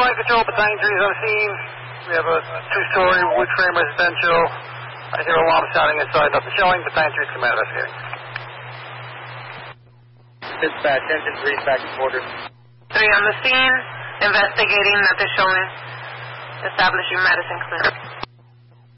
Showing control, battalion 3 is on scene. We have a two-story wood frame residential. I hear alarm sounding inside, nothing showing. Battalion 3 is command investigating. Dispatch, engine 3 back in quarters. 3 on the scene, investigating, nothing showing. Establishing Madison clear.